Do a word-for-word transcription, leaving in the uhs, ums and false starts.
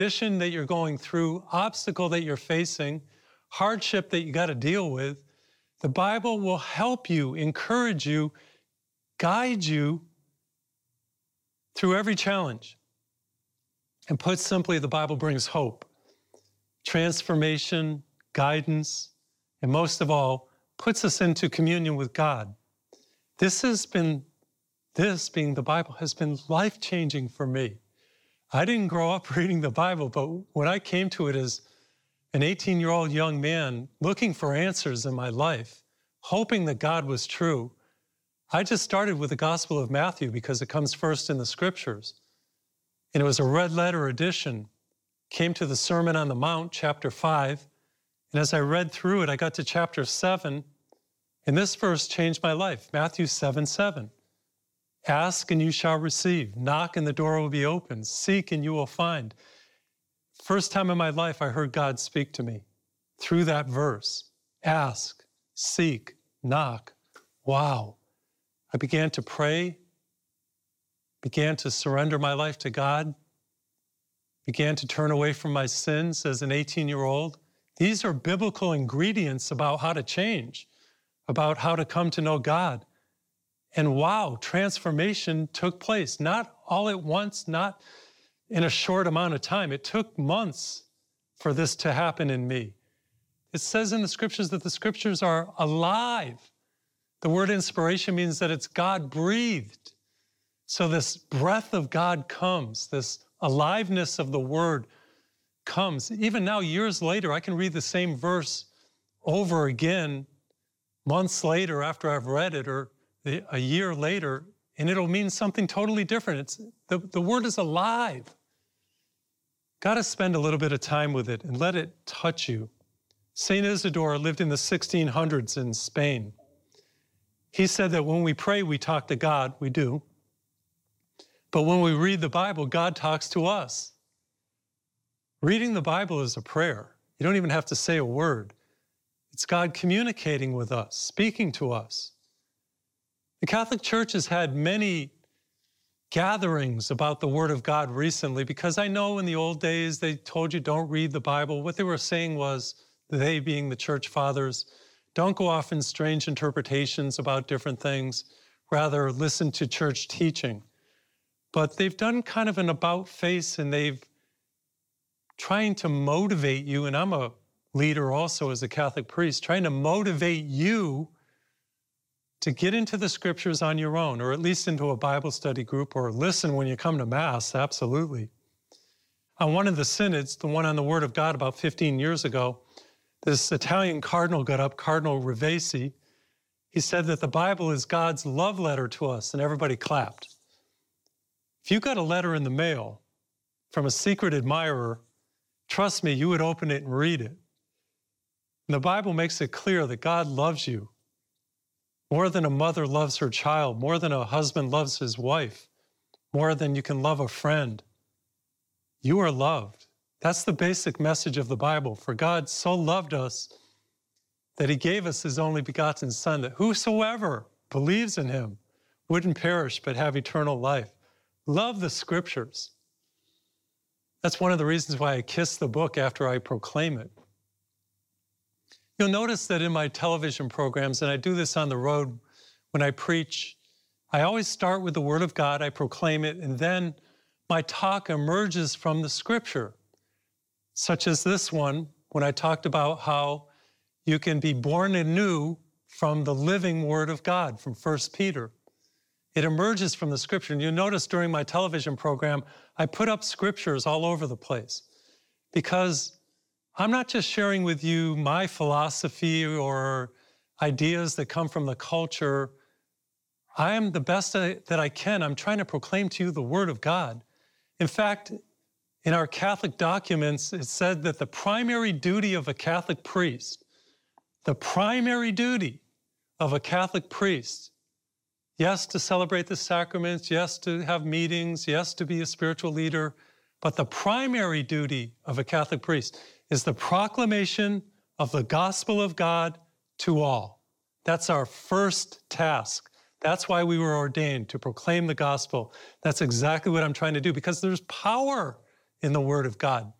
condition that you're going through, obstacle that you're facing, hardship that you got to deal with, the Bible will help you, encourage you, guide you through every challenge. And put simply, the Bible brings hope, transformation, guidance, and most of all, puts us into communion with God. This has been, this being the Bible, has been life-changing for me. I didn't grow up reading the Bible, but when I came to it as an eighteen-year-old young man looking for answers in my life, hoping that God was true, I just started with the Gospel of Matthew because it comes first in the Scriptures. And it was a red letter edition. Came to the Sermon on the Mount, chapter five. And as I read through it, I got to chapter seven. And this verse changed my life, Matthew seven seven. Ask and you shall receive. Knock and the door will be opened. Seek and you will find. First time in my life I heard God speak to me through that verse. Ask, seek, knock. Wow. I began to pray, began to surrender my life to God, began to turn away from my sins as an eighteen-year-old. These are biblical ingredients about how to change, about how to come to know God. And wow, transformation took place, not all at once, not in a short amount of time. It took months for this to happen in me. It says in the Scriptures that the Scriptures are alive. The word inspiration means that it's God-breathed. So this breath of God comes, this aliveness of the Word comes. Even now, years later, I can read the same verse over again, months later after I've read it, or a year later, and it'll mean something totally different. It's, the, the Word is alive. Got to spend a little bit of time with it and let it touch you. Saint Isidore lived in the sixteen hundreds in Spain. He said that when we pray, we talk to God. We do. But when we read the Bible, God talks to us. Reading the Bible is a prayer. You don't even have to say a word. It's God communicating with us, speaking to us. The Catholic Church has had many gatherings about the Word of God recently, because I know in the old days they told you don't read the Bible. What they were saying was, they being the church fathers, don't go off in strange interpretations about different things. Rather, listen to church teaching. But they've done kind of an about face, and they've trying to motivate you, and I'm a leader also as a Catholic priest, trying to motivate you to get into the Scriptures on your own, or at least into a Bible study group, or listen when you come to Mass, absolutely. On one of the synods, the one on the Word of God about fifteen years ago, this Italian cardinal got up, Cardinal Ravesi. He said that the Bible is God's love letter to us, and everybody clapped. If you got a letter in the mail from a secret admirer, trust me, you would open it and read it. And the Bible makes it clear that God loves you more than a mother loves her child, more than a husband loves his wife, more than you can love a friend. You are loved. That's the basic message of the Bible. For God so loved us that he gave us his only begotten Son, that whosoever believes in him wouldn't perish but have eternal life. Love the Scriptures. That's one of the reasons why I kiss the book after I proclaim it. You'll notice that in my television programs, and I do this on the road when I preach, I always start with the Word of God, I proclaim it, and then my talk emerges from the Scripture, such as this one, when I talked about how you can be born anew from the living Word of God, from First Peter. It emerges from the Scripture. And you'll notice during my television program, I put up scriptures all over the place, because I'm not just sharing with you my philosophy or ideas that come from the culture. I am the best that I can. I'm trying to proclaim to you the Word of God. In fact, in our Catholic documents, it said that the primary duty of a Catholic priest, the primary duty of a Catholic priest, yes, to celebrate the sacraments, yes, to have meetings, yes, to be a spiritual leader, but the primary duty of a Catholic priest is the proclamation of the gospel of God to all. That's our first task. That's why we were ordained, to proclaim the gospel. That's exactly what I'm trying to do, because there's power in the Word of God.